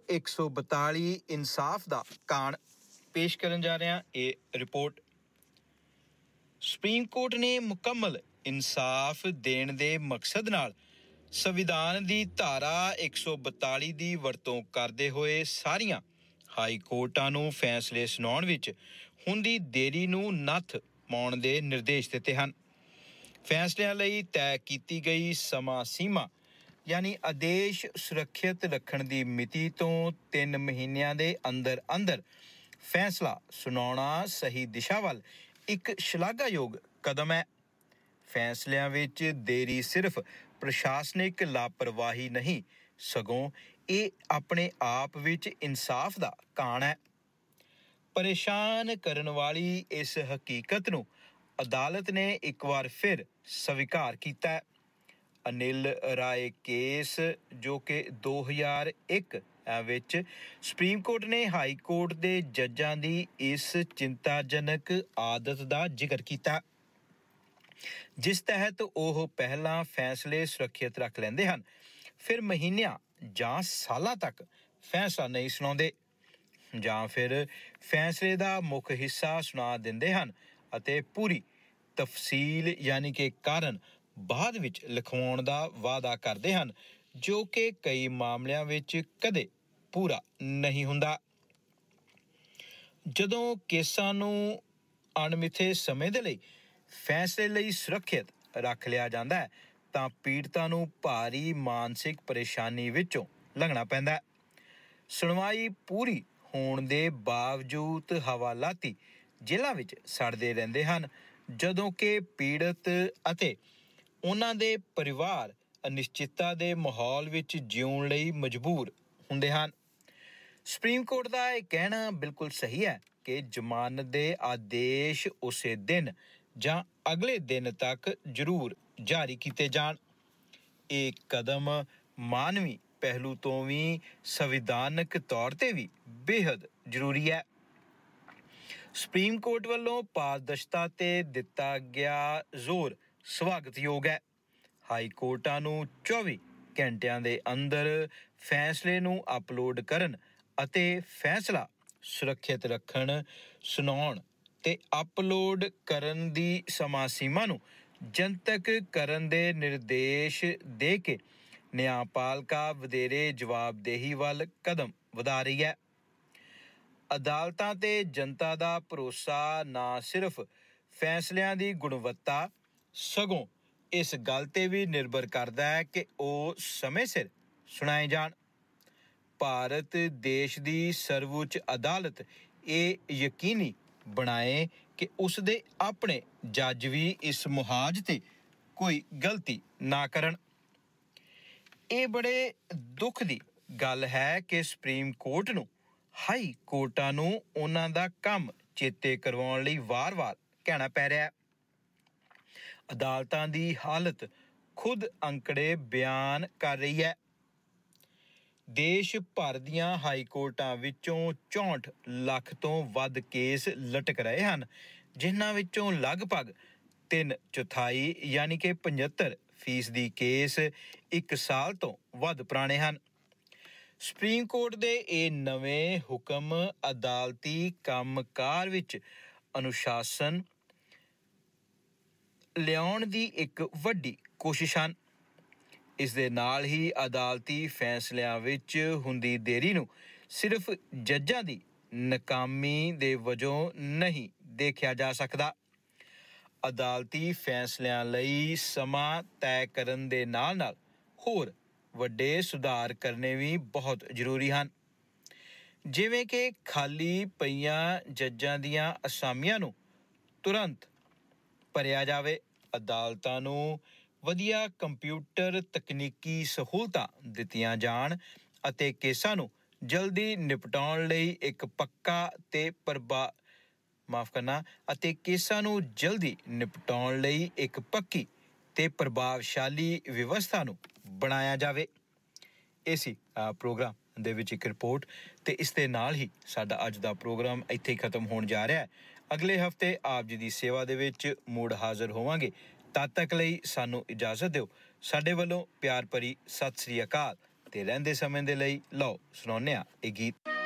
142 इंसाफ दा कान पेश करन जा रहे हैं। ये रिपोर्ट सुप्रीम कोर्ट ने मुकम्मल इंसाफ देण दे मकसद नाल संविधान दी धारा 142 दी वरतों करदे होए सारियां हाई कोर्टां नूं फैसले सुनाउण विच हुंदी देरी नूं नत्थ पाउण दे निर्देश दित्ते हन। फैसलिਆਂ ਲਈ तय ਕੀਤੀ ਗਈ ਸਮਾਂ ਸੀਮਾ यानी आदेश सुरक्षित रखण दी मिति तो 3 महीनिਆਂ ਦੇ अंदर अंदर फैसला सुनाउणा सही दिशा ਵੱਲ एक ਸ਼ਲਾਘਾਯੋਗ कदम है। फैसलिਆਂ ਵਿੱਚ देरी सिर्फ प्रशासनिक लापरवाही नहीं सगों ਇਹ ਆਪਣੇ ਆਪ ਵਿੱਚ इंसाफ ਦਾ ਕਾਣ है। परेशान ਕਰਨ ਵਾਲੀ इस हकीकत ਨੂੰ अदालत ने एक बार फिर स्वीकार किया है। अनिल राय केस जो कि 2001 विच सुप्रीम कोर्ट ने हाई कोर्ट के जजां दी इस चिंताजनक आदत का जिक्र किया जिस तहत वह पहला फैसले सुरक्षित रख लेंदे हन फिर महीनियां जां सालां तक फैसला नहीं सुनाउंदे जां फिर फैसले का मुख हिस्सा सुना दिंदे हन अते पूरी तफसील यानी कि कारण बाद विच लिखवाउण दा वादा करदे हन जो कि कई मामलिਆਂ ਵਿੱਚ ਕਦੇ ਪੂਰਾ ਨਹੀਂ ਹੁੰਦਾ। ਜਦੋਂ ਕੇਸਾਂ ਨੂੰ ਅਣਮਿੱਥੇ ਸਮੇਂ ਦੇ ਲਈ ਫੈਸਲੇ ਲਈ ਸੁਰੱਖਿਅਤ ਰੱਖ ਲਿਆ ਜਾਂਦਾ ਹੈ ਤਾਂ ਪੀੜਤਾਂ ਨੂੰ ਭਾਰੀ ਮਾਨਸਿਕ ਪਰੇਸ਼ਾਨੀ ਵਿੱਚੋਂ ਲੰਘਣਾ ਪੈਂਦਾ ਹੈ। ਸੁਣਵਾਈ ਪੂਰੀ ਹੋਣ ਦੇ ਬਾਵਜੂਦ ਹਵਾਲਾਤੀ ਜੇਲ੍ਹਾਂ ਵਿੱਚ ਸੜਦੇ ਰਹਿੰਦੇ ਹਨ ਜਦੋਂ ਕਿ ਪੀੜਤ ਅਤੇ ਉਹਨਾਂ ਦੇ ਪਰਿਵਾਰ ਅਨਿਸ਼ਚਿਤਤਾ ਦੇ ਮਾਹੌਲ ਵਿੱਚ ਜਿਉਣ ਲਈ ਮਜਬੂਰ ਹੁੰਦੇ ਹਨ। ਸੁਪਰੀਮ ਕੋਰਟ ਦਾ ਇਹ ਕਹਿਣਾ ਬਿਲਕੁਲ ਸਹੀ ਹੈ ਕਿ ਜ਼ਮਾਨਤ ਦੇ ਆਦੇਸ਼ ਉਸੇ ਦਿਨ ਜਾਂ ਅਗਲੇ ਦਿਨ ਤੱਕ ਜ਼ਰੂਰ ਜਾਰੀ ਕੀਤੇ ਜਾਣ। ਇਹ ਕਦਮ ਮਾਨਵੀ ਪਹਿਲੂ ਤੋਂ ਵੀ ਸੰਵਿਧਾਨਕ ਤੌਰ ਤੇ ਵੀ ਬੇਹੱਦ ਜ਼ਰੂਰੀ ਹੈ। ਸੁਪਰੀਮ ਕੋਰਟ ਵੱਲੋਂ ਪਾਰਦਰਸ਼ਤਾ ਤੇ ਦਿੱਤਾ ਗਿਆ ਜ਼ੋਰ ਸਵਾਗਤਯੋਗ ਹੈ। ਹਾਈ ਕੋਰਟਾਂ ਨੂੰ 24 ਘੰਟਿਆਂ ਦੇ ਅੰਦਰ ਫੈਸਲੇ ਨੂੰ ਅਪਲੋਡ ਕਰਨ ਅਤੇ ਫੈਸਲਾ ਸੁਰੱਖਿਅਤ ਰੱਖਣ ਸੁਣਾਉਣ ਤੇ ਅਪਲੋਡ ਕਰਨ ਦੀ ਸਮਾਂ ਸੀਮਾ ਨੂੰ ਜਨਤਕ ਕਰਨ ਦੇ ਨਿਰਦੇਸ਼ ਦੇ ਕੇ ਨਿਆਂਪਾਲਿਕਾ ਵਧੇਰੇ ਜਵਾਬਦੇਹੀ ਵੱਲ ਕਦਮ ਵਧਾ ਰਹੀ ਹੈ। ਅਦਾਲਤਾਂ ਤੇ ਜਨਤਾ ਦਾ ਭਰੋਸਾ ਨਾ ਸਿਰਫ ਫੈਸਲਿਆਂ ਦੀ ਗੁਣਵੱਤਾ ਸਗੋਂ ਇਸ ਗੱਲ ਤੇ ਵੀ ਨਿਰਭਰ ਕਰਦਾ ਹੈ ਕਿ ਉਹ ਸਮੇਂ ਸਿਰ ਸੁਣਾਏ ਜਾਣ। ਭਾਰਤ ਦੇਸ਼ ਦੀ ਸਰਵਉੱਚ ਅਦਾਲਤ ਇਹ ਯਕੀਨੀ ਬਣਾਏ ਕਿ ਉਸ ਦੇ ਆਪਣੇ ਜੱਜ ਵੀ ਇਸ ਮੁਹਾਜ ਤੇ ਕੋਈ ਗਲਤੀ ਨਾ ਕਰਨ। ਇਹ ਬੜੇ ਦੁੱਖ ਦੀ ਗੱਲ ਹੈ ਕਿ ਸੁਪਰੀਮ ਕੋਰਟ ਨੂੰ ਹਾਈ ਕੋਰਟਾਂ ਨੂੰ ਉਹਨਾਂ ਦਾ ਕੰਮ ਚੇਤੇ ਕਰਵਾਉਣ ਲਈ ਵਾਰ-ਵਾਰ ਕਹਿਣਾ ਪੈ ਰਿਹਾ ਹੈ। ਅਦਾਲਤਾਂ ਦੀ ਹਾਲਤ ਖੁਦ ਅੰਕੜੇ ਬਿਆਨ ਕਰ ਰਹੀ ਹੈ। ਦੇਸ਼ ਭਰ ਦੀਆਂ ਹਾਈ ਕੋਰਟਾਂ ਵਿੱਚੋਂ 64 ਲੱਖ ਤੋਂ ਵੱਧ ਕੇਸ ਲਟਕ ਰਹੇ ਹਨ ਜਿਨ੍ਹਾਂ ਵਿੱਚੋਂ ਲਗਭਗ 3/4 ਯਾਨੀ ਕਿ 75% ਕੇਸ 1 ਸਾਲ ਤੋਂ ਵੱਧ ਪੁਰਾਣੇ ਹਨ। ਸੁਪਰੀਮ ਕੋਰਟ ਦੇ ਇਹ ਨਵੇਂ ਹੁਕਮ ਅਦਾਲਤੀ ਕੰਮਕਾਰ ਵਿੱਚ ਅਨੁਸ਼ਾਸਨ ਲਿਆਉਣ ਦੀ ਇੱਕ ਵੱਡੀ ਕੋਸ਼ਿਸ਼ ਹਨ। ਇਸ ਦੇ ਨਾਲ ਹੀ ਅਦਾਲਤੀ ਫੈਸਲਿਆਂ ਵਿੱਚ ਹੁੰਦੀ ਦੇਰੀ ਨੂੰ ਸਿਰਫ ਜੱਜਾਂ ਦੀ ਨਾਕਾਮੀ ਦੇ ਵਜੋਂ ਨਹੀਂ ਦੇਖਿਆ ਜਾ ਸਕਦਾ। ਅਦਾਲਤੀ ਫੈਸਲਿਆਂ ਲਈ ਸਮਾਂ ਤੈਅ ਕਰਨ ਦੇ ਨਾਲ-ਨਾਲ ਹੋਰ ਵੱਡੇ ਸੁਧਾਰ ਕਰਨੇ ਵੀ ਬਹੁਤ ਜ਼ਰੂਰੀ ਹਨ ਜਿਵੇਂ ਕਿ ਖਾਲੀ ਪਈਆਂ ਜੱਜਾਂ ਦੀਆਂ ਅਸਾਮੀਆਂ ਨੂੰ ਤੁਰੰਤ ਭਰਿਆ ਜਾਵੇ। ਅਦਾਲਤਾਂ ਨੂੰ ਵਧੀਆ ਕੰਪਿਊਟਰ ਤਕਨੀਕੀ ਸਹੂਲਤਾਂ ਦਿੱਤੀਆਂ ਜਾਣ ਅਤੇ ਕੇਸਾਂ ਨੂੰ ਜਲਦੀ ਨਿਪਟਾਉਣ ਲਈ ਇੱਕ ਪੱਕਾ ਤੇ ਪੱਕੀ ਤੇ ਪ੍ਰਭਾਵਸ਼ਾਲੀ ਵਿਵਸਥਾ ਨੂੰ ਬਣਾਇਆ ਜਾਵੇ। ਇਸੀ ਪ੍ਰੋਗਰਾਮ ਦੇ ਵਿੱਚ ਇੱਕ ਰਿਪੋਰਟ ਤੇ ਇਸ ਦੇ ਨਾਲ ਹੀ ਸਾਡਾ ਅੱਜ ਦਾ ਪ੍ਰੋਗਰਾਮ ਇੱਥੇ ਹੀ ਖਤਮ ਹੋਣ ਜਾ ਰਿਹਾ ਹੈ। ਅਗਲੇ ਹਫਤੇ ਆਪ ਜੀ ਦੀ ਸੇਵਾ ਦੇ ਵਿੱਚ ਮੁੜ ਹਾਜ਼ਰ ਹੋਵਾਂਗੇ। ਤਦ ਤੱਕ ਲਈ ਸਾਨੂੰ ਇਜਾਜ਼ਤ ਦਿਓ। ਸਾਡੇ ਵੱਲੋਂ ਪਿਆਰ ਭਰੀ ਸਤਿ ਸ੍ਰੀ ਅਕਾਲ। ਤੇ ਰਹਿੰਦੇ ਸਮੇਂ ਦੇ ਲਈ ਲਓ ਸੁਣਾਉਂਦੇ ਹਾਂ ਇਹ ਗੀਤ।